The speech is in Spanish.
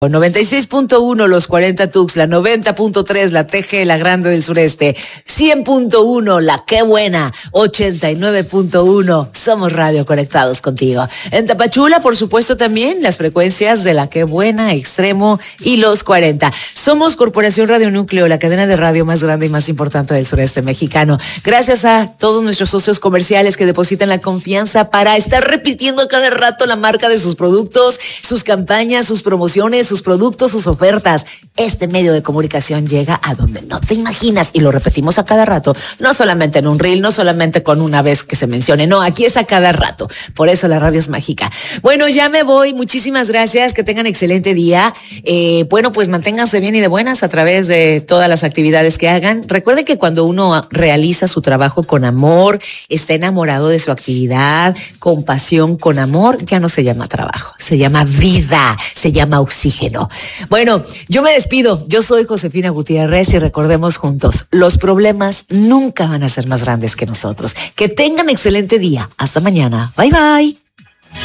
96.1 los 40 Tuxtla, 90.3 la TG, la Grande del Sureste, 100.1 la Qué Buena, 89.1 Somos Radio, conectados contigo. En Tapachula, por supuesto, también las frecuencias de la Qué Buena, Extremo y los 40. Somos Corporación Radio Núcleo, la cadena de radio más grande y más importante del sureste mexicano. Gracias a todos nuestros socios comerciales que depositan la confianza para estar repitiendo cada rato la marca de sus productos, sus campañas, sus promociones, sus productos, sus ofertas. Este medio de comunicación llega a donde no te imaginas y lo repetimos a cada rato, no solamente en un reel, no solamente con una vez que se mencione, no, aquí es a cada rato. Por eso la radio es mágica. Bueno, ya me voy, muchísimas gracias, que tengan excelente día. Bueno, pues manténganse bien y de buenas a través de todas las actividades que hagan. Recuerden que cuando uno realiza su trabajo con amor, está enamorado de su actividad, con pasión, con amor, ya no se llama trabajo, se llama vida, se llama oxígeno. Bueno, yo me despido. Yo soy Josefina Gutiérrez y recordemos juntos, los problemas nunca van a ser más grandes que nosotros. Que tengan excelente día. Hasta mañana. Bye, bye.